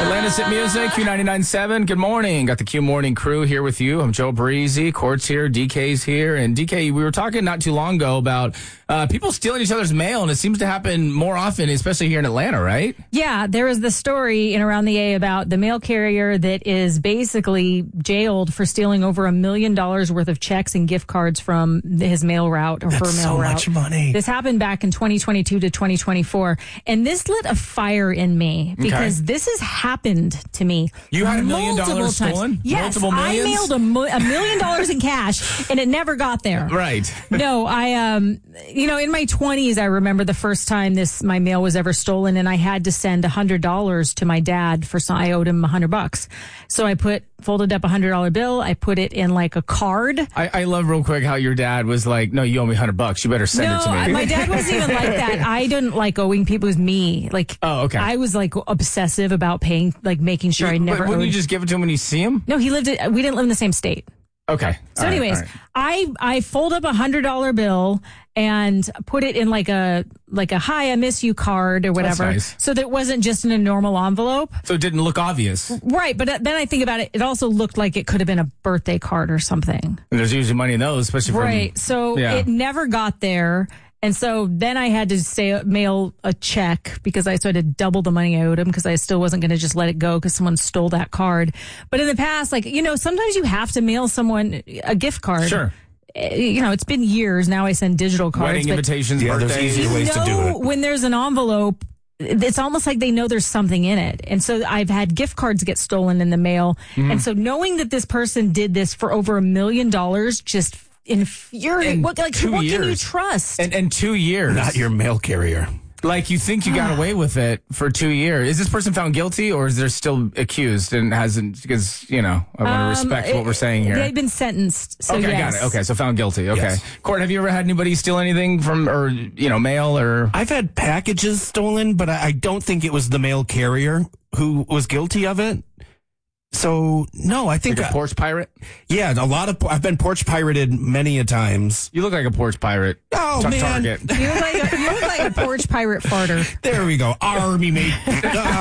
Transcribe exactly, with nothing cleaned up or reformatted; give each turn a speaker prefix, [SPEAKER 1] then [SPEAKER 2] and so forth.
[SPEAKER 1] Atlantis Hit Music, Q ninety-nine point seven. Good morning. Got the Q Morning crew here with you. I'm Joe Breezy. Court's here. D K's here. And D K, we were talking not too long ago about uh, people stealing each other's mail, and it seems to happen more often, especially here in Atlanta, right?
[SPEAKER 2] Yeah, there was the story in Around the A about the mail carrier that is basically jailed for stealing over a million dollars worth of checks and gift cards from his mail route or
[SPEAKER 3] That's
[SPEAKER 2] her mail
[SPEAKER 3] so
[SPEAKER 2] route.
[SPEAKER 3] much money.
[SPEAKER 2] This happened back in twenty twenty-two to twenty twenty-four, and this lit a fire in me because
[SPEAKER 1] Okay.
[SPEAKER 2] this has happened to me.
[SPEAKER 1] You had a million
[SPEAKER 2] multiple
[SPEAKER 1] dollars
[SPEAKER 2] times.
[SPEAKER 1] stolen?
[SPEAKER 2] Yes,
[SPEAKER 1] Multiple
[SPEAKER 2] I
[SPEAKER 1] millions?
[SPEAKER 2] mailed a, mo- a million dollars in cash, and it never got there.
[SPEAKER 1] Right.
[SPEAKER 2] No, I, um, you know, in my twenties, I remember the first time this, my mail was ever stolen, and I had to send a hundred dollars to my dad for some, I owed him a hundred bucks. So I put, folded up a hundred dollar bill. I put it in like a card.
[SPEAKER 1] I, I love real quick how your dad was like, no, you owe me a hundred bucks. You better send
[SPEAKER 2] No,
[SPEAKER 1] it to me.
[SPEAKER 2] I- my dad wasn't even like that. I didn't like owing people. It was me. Like,
[SPEAKER 1] Oh, okay.
[SPEAKER 2] I was like obsessive about paying, like making sure I never
[SPEAKER 1] But wouldn't
[SPEAKER 2] owed.
[SPEAKER 1] you just give it to him when you see him?
[SPEAKER 2] No, he lived, we didn't live in the same state.
[SPEAKER 1] Okay.
[SPEAKER 2] So
[SPEAKER 1] All right,
[SPEAKER 2] anyways,
[SPEAKER 1] all right.
[SPEAKER 2] I, I fold up a hundred dollar bill and put it in like a, like a hi, I miss you card or whatever.
[SPEAKER 1] nice.
[SPEAKER 2] So that it wasn't just in a normal envelope.
[SPEAKER 1] So it didn't look obvious. And
[SPEAKER 2] Right. But then I think about it. It also looked like it could have been a birthday card or something.
[SPEAKER 1] there's usually money in those, especially from...
[SPEAKER 2] Right. So
[SPEAKER 1] yeah.
[SPEAKER 2] it never got there. And so then I had to say mail a check because I started to double the money I owed him because I still wasn't going to just let it go because someone stole that card. But in the past, like, you know, sometimes you have to mail someone a gift card.
[SPEAKER 1] Sure.
[SPEAKER 2] Uh, You know, it's been years now. I send digital cards.
[SPEAKER 1] Wedding
[SPEAKER 2] but
[SPEAKER 1] invitations,
[SPEAKER 3] Yeah, there's
[SPEAKER 1] birthdays.
[SPEAKER 3] easier ways to do
[SPEAKER 2] know
[SPEAKER 3] it.
[SPEAKER 2] when there's an envelope, it's almost like they know there's something in it. And so I've had gift cards get stolen in the mail.
[SPEAKER 1] Mm-hmm.
[SPEAKER 2] And so knowing that this person did this for over a million dollars just infuriating.
[SPEAKER 1] In
[SPEAKER 2] What, like,
[SPEAKER 1] two
[SPEAKER 2] what can you
[SPEAKER 1] years.
[SPEAKER 2] trust?
[SPEAKER 1] And, and two years.
[SPEAKER 3] Not your mail carrier.
[SPEAKER 1] Like, you think you got away with it for two years. Is this person found guilty, or is there still accused and hasn't? Because, you know, I want to
[SPEAKER 2] Um,
[SPEAKER 1] respect what we're saying here.
[SPEAKER 2] They've been sentenced. So
[SPEAKER 1] okay,
[SPEAKER 2] yes.
[SPEAKER 1] got it. Okay, so found guilty. Okay.
[SPEAKER 3] Yes.
[SPEAKER 1] Court, have you ever had anybody steal anything from, or, you know, mail or?
[SPEAKER 3] I've had packages stolen, but I I don't think it was the mail carrier who was guilty of it. So, no, I think,
[SPEAKER 1] Like a
[SPEAKER 3] I-
[SPEAKER 1] porch pirate?
[SPEAKER 3] yeah, a lot of, I've been porch pirated many a times.
[SPEAKER 1] You look like a porch pirate.
[SPEAKER 3] Oh,
[SPEAKER 1] Tuck
[SPEAKER 3] man.
[SPEAKER 1] Target.
[SPEAKER 2] You look like a, you look like a porch pirate farter.
[SPEAKER 3] There we go. Army mate.